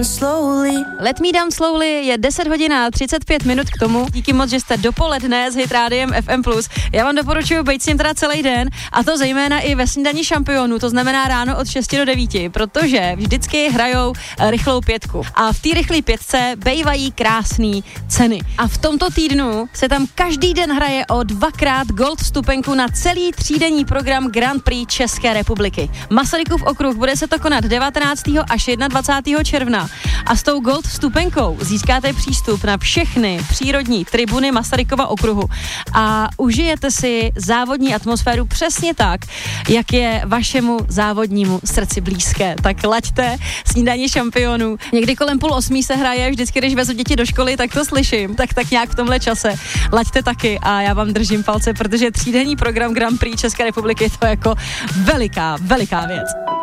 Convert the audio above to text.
Let Me Down Slowly je 10 hodin a 35 minut k tomu. Díky moc, že jste dopoledne s Hit Rádiem FM+. Já vám doporučuji být s ním teda celý den, a to zejména i ve snídani šampionů, to znamená ráno od 6 do 9, protože vždycky hrajou rychlou pětku. A v té rychlé pětce bejvají krásné ceny. A v tomto týdnu se tam každý den hraje o 2x gold vstupenku na celý třídenní program Grand Prix České republiky. Masarykův okruh, bude se to konat 19. až 21. června. A s tou gold vstupenkou získáte přístup na všechny přírodní tribuny Masarykova okruhu a užijete si závodní atmosféru přesně tak, jak je vašemu závodnímu srdci blízké. Tak laďte snídaní šampionů. Někdy kolem 7:30 se hraje, vždycky, když vezu děti do školy, tak to slyším. Tak nějak v tomhle čase. Laďte taky a já vám držím palce, protože třídenní program Grand Prix České republiky je to jako veliká věc.